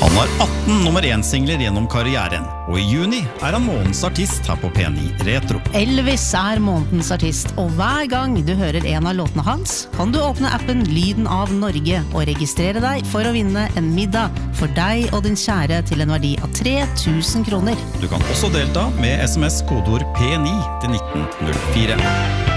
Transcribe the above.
Han har 18 nummer 1-singler gjennom karrieren, og i juni han månedens artist her på P9 Retro. Elvis månedens artist, og hver gang du hører en av låtene hans, kan du åpne appen Lyden av Norge og registrere deg for å vinne en middag for deg og din kjære til en verdi av 3000 kroner. Du kan også delta med SMS-kodeord P9 til 1904.